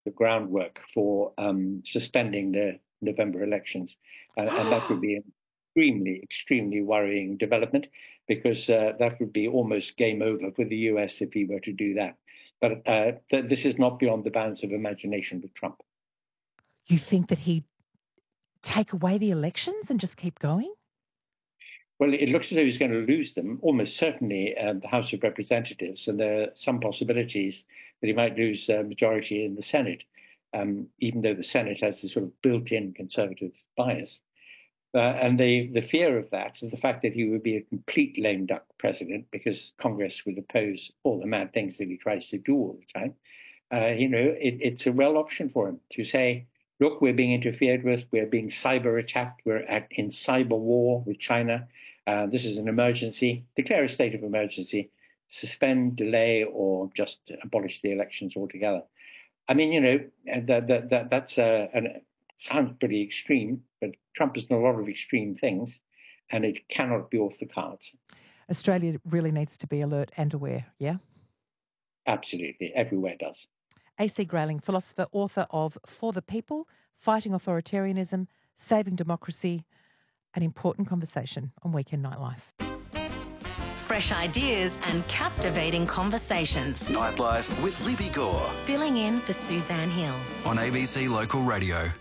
the groundwork for suspending the November elections. And that would be an extremely worrying development, because that would be almost game over for the US if he were to do that. But this is not beyond the bounds of imagination with Trump. You think that he'd take away the elections and just keep going? Well, it looks as though he's going to lose them, almost certainly the House of Representatives, and there are some possibilities that he might lose a majority in the Senate, even though the Senate has this sort of built-in conservative bias. And the fear of that, and the fact that he would be a complete lame duck president because Congress would oppose all the mad things that he tries to do all the time, it's a real option for him to say, look, we're being interfered with, we're being cyber attacked, we're in cyber war with China. This is an emergency. Declare a state of emergency, suspend, delay, or just abolish the elections altogether. I mean, that's sounds pretty extreme, but Trump has done a lot of extreme things, and it cannot be off the cards. Australia really needs to be alert and aware, yeah? Absolutely. Everywhere does. A.C. Grayling, philosopher, author of For the People, Fighting Authoritarianism, Saving Democracy, an important conversation on Weekend Nightlife. Fresh ideas and captivating conversations. Nightlife with Libby Gore. Filling in for Suzanne Hill. On ABC Local Radio.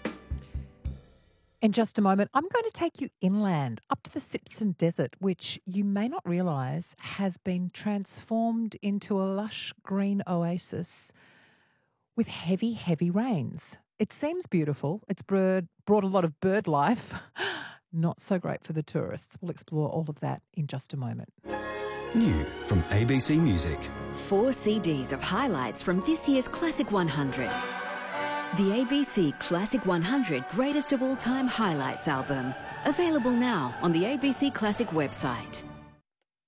In just a moment, I'm going to take you inland, up to the Sipson Desert, which you may not realise has been transformed into a lush green oasis with heavy, heavy rains. It seems beautiful. It's brought a lot of bird life. Not so great for the tourists. We'll explore all of that in just a moment. New from ABC Music. 4 CDs of highlights from this year's Classic 100. The ABC Classic 100 Greatest of All Time Highlights album. Available now on the ABC Classic website.